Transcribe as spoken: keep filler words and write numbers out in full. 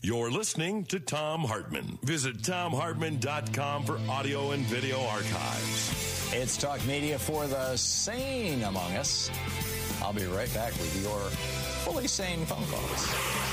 You're listening to Thom Hartmann. Visit Thom Hartmann dot com for audio and video archives. It's Talk Media for the sane among us. I'll be right back with your fully sane phone calls.